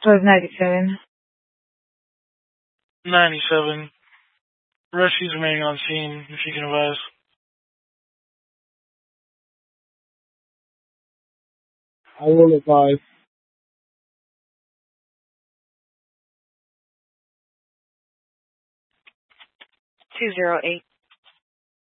Was 97. 97. Rescues remaining on scene, if you can advise. I will advise. 208.